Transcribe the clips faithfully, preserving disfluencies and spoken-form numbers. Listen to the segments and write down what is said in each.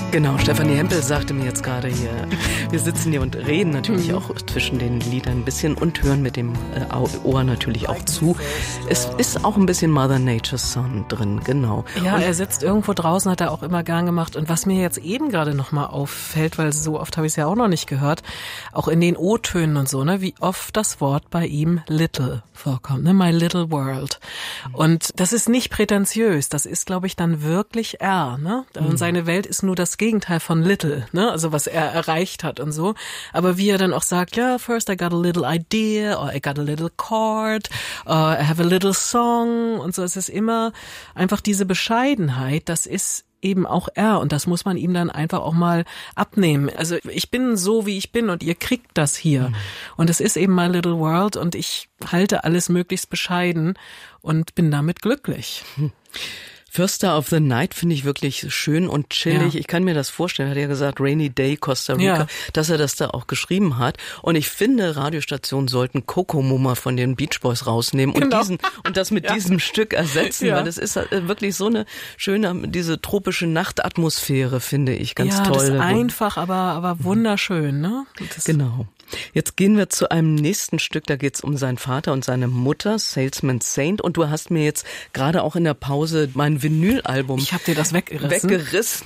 Genau, Stefanie Hempel sagte mir jetzt gerade hier, wir sitzen hier und reden natürlich auch zwischen den Liedern ein bisschen und hören mit dem äh, Ohr natürlich auch zu. Es ist auch ein bisschen Mother Nature's Son drin, genau. Ja, und er sitzt irgendwo draußen, hat er auch immer gern gemacht. Und was mir jetzt eben gerade nochmal auffällt, weil so oft habe ich es ja auch noch nicht gehört, auch in den O-Tönen und so, ne, wie oft das Wort bei ihm little vorkommt, ne, my little world. Und das ist nicht prätentiös, das ist, glaube ich, dann wirklich er, ne? Und seine Welt ist nur das Gegenteil von little, ne? Also was er erreicht hat und so. Aber wie er dann auch sagt, ja, yeah, first I got a little idea, or I got a little chord, or I have a little song und so. Es ist immer einfach diese Bescheidenheit, das ist eben auch er und das muss man ihm dann einfach auch mal abnehmen. Also ich bin so, wie ich bin und ihr kriegt das hier. Mhm. Und es ist eben my little world und ich halte alles möglichst bescheiden und bin damit glücklich. Mhm. First Star of the Night finde ich wirklich schön und chillig. Ja. Ich kann mir das vorstellen, hat er ja gesagt, Rainy Day Costa Rica, ja. dass er das da auch geschrieben hat. Und ich finde, Radiostationen sollten Kokomuma von den Beach Boys rausnehmen und genau. diesen und das mit ja. diesem Stück ersetzen, ja. weil das ist wirklich so eine schöne, diese tropische Nachtatmosphäre, finde ich ganz ja, toll. Ja, das ist einfach, aber, aber wunderschön, ne? Das genau. Jetzt gehen wir zu einem nächsten Stück, da geht's um seinen Vater und seine Mutter, Salesman Saint. Und du hast mir jetzt gerade auch in der Pause mein Vinylalbum Ich hab dir das weggerissen. weggerissen.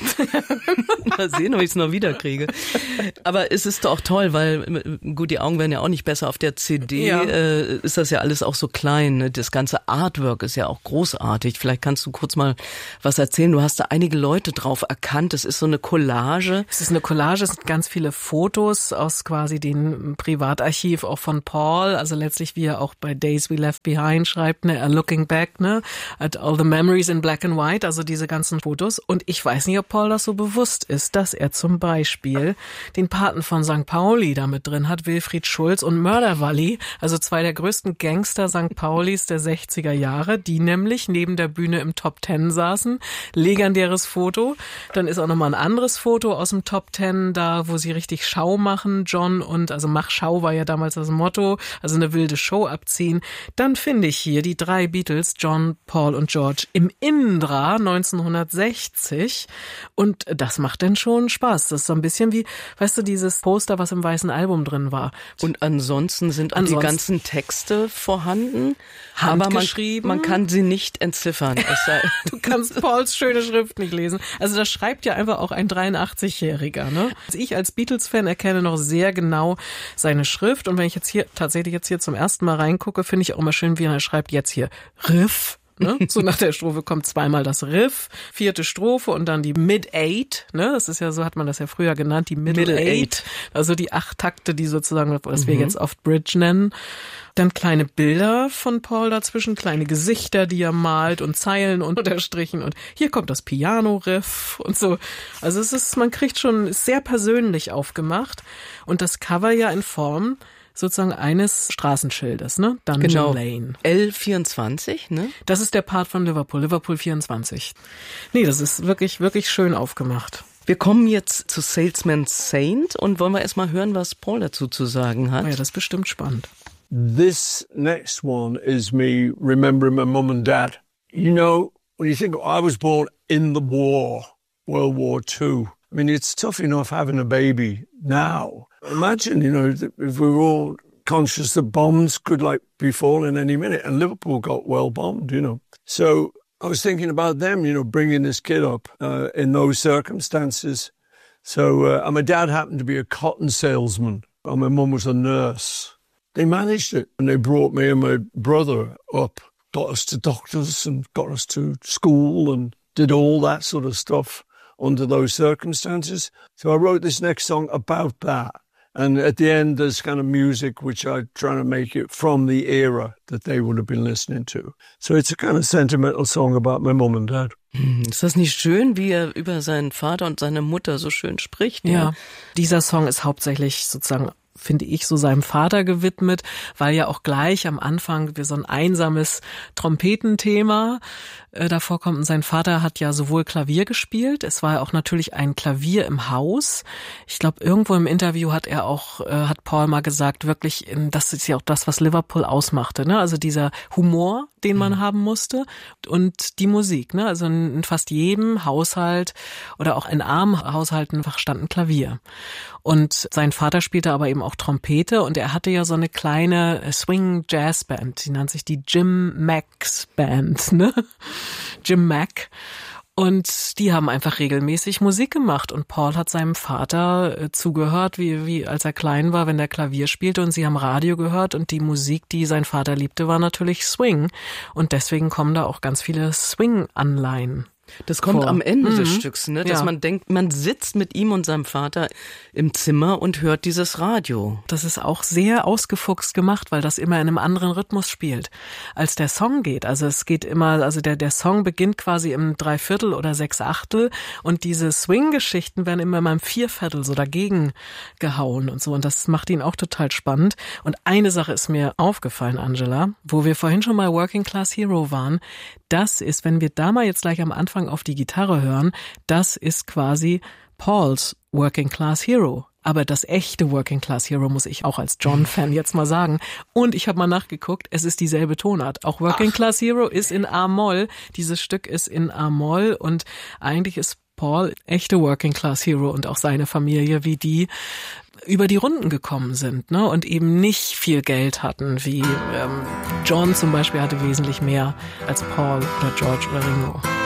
Mal sehen, ob ich es noch wiederkriege. Aber es ist doch toll, weil, gut, die Augen werden ja auch nicht besser. Auf der C D ja. äh, ist das ja alles auch so klein. Ne? Das ganze Artwork ist ja auch großartig. Vielleicht kannst du kurz mal was erzählen. Du hast da einige Leute drauf erkannt. Es ist so eine Collage. Es ist eine Collage, es sind ganz viele Fotos aus quasi den Privatarchiv auch von Paul, also letztlich wie er auch bei Days We Left Behind schreibt, ne, looking back, ne, at all the memories in black and white, also diese ganzen Fotos. Und ich weiß nicht, ob Paul das so bewusst ist, dass er zum Beispiel den Paten von Sankt Pauli da mit drin hat, Wilfried Schulz und Murder Valley, also zwei der größten Gangster Sankt Paulis der sechziger Jahre, die nämlich neben der Bühne im Top Ten saßen. Legendäres Foto. Dann ist auch nochmal ein anderes Foto aus dem Top Ten da, wo sie richtig Schau machen, John und also Mach Schau war ja damals das Motto, also eine wilde Show abziehen. Dann finde ich hier die drei Beatles, John, Paul und George, im Indra neunzehnhundertsechzig und das macht denn schon Spaß. Das ist so ein bisschen wie, weißt du, dieses Poster, was im weißen Album drin war. Und ansonsten sind auch ansonsten die ganzen Texte vorhanden, aber man, man kann sie nicht entziffern. Du kannst Pauls schöne Schrift nicht lesen. Also das schreibt ja einfach auch ein dreiundachtzigjähriger. Ne? Also ich als Beatles-Fan erkenne noch sehr genau seine Schrift und wenn ich jetzt hier tatsächlich jetzt hier zum ersten Mal reingucke, finde ich auch immer schön, wie er schreibt jetzt hier Riff. Ne? So nach der Strophe kommt zweimal das Riff, vierte Strophe und dann die Mid-Eight, ne? Das ist ja so, hat man das ja früher genannt, die Middle-Eight, also die acht Takte, die sozusagen, was mhm. wir jetzt oft Bridge nennen. Dann kleine Bilder von Paul dazwischen, kleine Gesichter, die er malt und Zeilen unterstrichen und hier kommt das Piano-Riff und so. Also es ist, man kriegt schon, ist sehr persönlich aufgemacht und das Cover ja in Form sozusagen eines Straßenschildes, ne? Dungeon genau. Lane. L vierundzwanzig, ne? Das ist der Part von Liverpool, Liverpool vierundzwanzig. Nee, das ist wirklich, wirklich schön aufgemacht. Wir kommen jetzt zu Salesman Saint und wollen wir erstmal hören, was Paul dazu zu sagen hat. Ja, das ist bestimmt spannend. This next one is me remembering my mum and dad. You know, when you think, I was born in the war, World War Two. I mean, it's tough enough having a baby now. Imagine, you know, if we were all conscious that bombs could like be falling any minute and Liverpool got well bombed, you know. So I was thinking about them, you know, bringing this kid up uh, in those circumstances. So, uh, and my dad happened to be a cotton salesman and my mum was a nurse. They managed it and they brought me and my brother up, got us to doctors and got us to school and did all that sort of stuff under those circumstances. So I wrote this next song about that. And at the end, there's kind of music which I try to make it from the era that they would have been listening to. So it's a kind of sentimental song about my mum and dad. Ist das nicht schön, wie er über seinen Vater und seine Mutter so schön spricht? Ja, ja. Dieser Song ist hauptsächlich sozusagen, finde ich, so seinem Vater gewidmet, weil ja auch gleich am Anfang wir so ein einsames Trompetenthema äh, da vorkommt. Und sein Vater hat ja sowohl Klavier gespielt, es war ja auch natürlich ein Klavier im Haus. Ich glaube, irgendwo im Interview hat er auch, äh, hat Paul mal gesagt, wirklich, das ist ja auch das, was Liverpool ausmachte, ne? Also dieser Humor, den man mhm. haben musste und die Musik, ne? Also in fast jedem Haushalt oder auch in armen Haushalten stand ein Klavier. Und sein Vater spielte aber eben auch Trompete und er hatte ja so eine kleine Swing-Jazz-Band, die nannte sich die Jim Mack's Band, ne? Jim Mack. Und die haben einfach regelmäßig Musik gemacht und Paul hat seinem Vater äh, zugehört, wie, wie als er klein war, wenn der Klavier spielte und sie haben Radio gehört und die Musik, die sein Vater liebte, war natürlich Swing und deswegen kommen da auch ganz viele Swing-Anleihen. Das kommt vor. am Ende mhm. des Stücks, ne? Dass ja. man denkt, man sitzt mit ihm und seinem Vater im Zimmer und hört dieses Radio. Das ist auch sehr ausgefuchst gemacht, weil das immer in einem anderen Rhythmus spielt, als der Song geht. Also es geht immer, also der, der Song beginnt quasi im Dreiviertel oder Sechsachtel und diese Swing-Geschichten werden immer im Vierviertel so dagegen gehauen und so. Und das macht ihn auch total spannend. Und eine Sache ist mir aufgefallen, Angela, wo wir vorhin schon mal Working Class Hero waren. Das ist, wenn wir da mal jetzt gleich am Anfang auf die Gitarre hören, das ist quasi Pauls Working Class Hero. Aber das echte Working Class Hero muss ich auch als John-Fan jetzt mal sagen. Und ich habe mal nachgeguckt, es ist dieselbe Tonart. Auch Working Ach. Class Hero ist in A-Moll. Dieses Stück ist in A-Moll und eigentlich ist Paul echte Working Class Hero und auch seine Familie, wie die über die Runden gekommen sind, ne, und eben nicht viel Geld hatten, wie ähm, John zum Beispiel hatte wesentlich mehr als Paul oder George oder Ringo.